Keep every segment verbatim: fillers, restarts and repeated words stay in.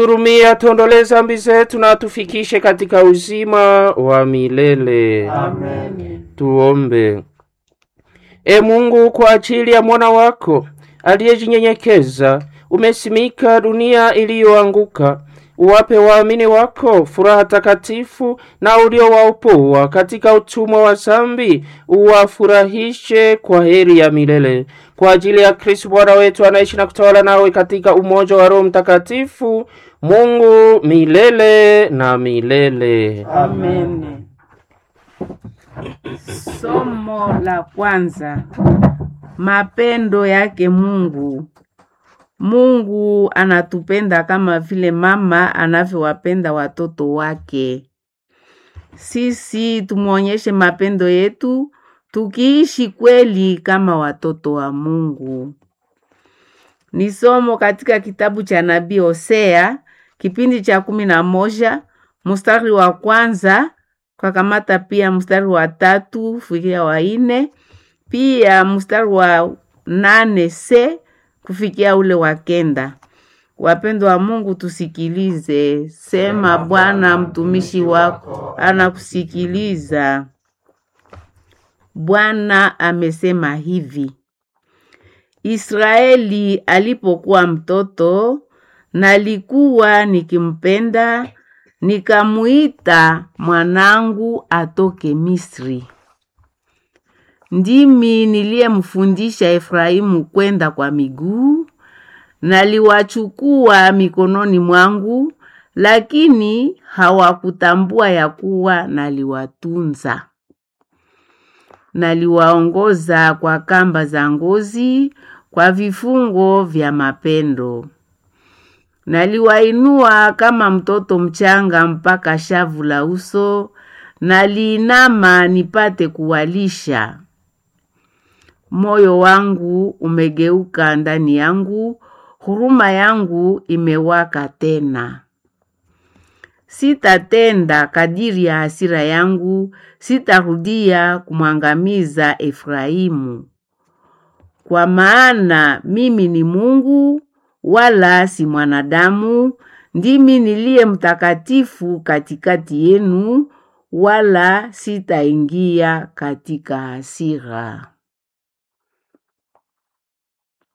Turumia, tuondolee dhambi zetu na tufikishe katika uzima wa milele. Amen. Tuombe. E Mungu, kwa ajili ya mwana wako aliyejinyenyekeza, umesimika dunia iliyoanguka. Uwape waamini wako furaha takatifu, na uliowaopoa katika utumwa wa dhambi uwafurahishe kwa heri ya milele. Kwa ajili ya Kristo Bwana wetu, anaishi na kutawala nawe katika umoja wa Roho Mtakatifu, Mungu milele na milele. Amen. Somo la kwanza. Mapendo yake Mungu. Mungu anatupenda kama vile mama anavyowapenda watoto wake. Sisi tumuonyeshe mapendo yetu tukiishi kweli kama watoto wa Mungu. Ni somo katika kitabu cha Nabii Hosea, kipindi cha kumi na moja, mstari wa kwanza, kwa kamata pia mstari wa tatu, fikia wa ine, pia mstari wa nane se, kufikia ule wa kenda. Wapendo wa Mungu, tusikilize. Sema, Bwana mtumishi wako anakusikiliza. Bwana amesema hivi: Israeli alipokuwa mtoto, nalikuwa nikimpenda, nikamuita mwanangu atoke Misri. Ndimi niliyemfundisha Efraimu kwenda kwa miguu, naliwachukua mikononi mwangu, lakini hawakutambua ya kuwa naliwatunza. Naliwaongoza kwa kamba za ngozi, kwa vifungo vya mapendo. Naliwainua kama mtoto mchanga mpaka shavu la uso, naliinama nipate kuwalisha. Moyo wangu umegeuka ndani yangu, huruma yangu imewaka tena. Sitatenda kadiri ya hasira yangu, sitarudia kumwangamiza Efraimu. Kwa maana mimi ni Mungu, wala si mwanadamu, ndimi niliye mtakatifu katikati yenu, wala sitaingia katika hasira.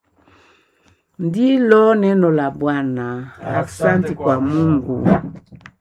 Ndilo neno la Bwana. Asante kwa Mungu.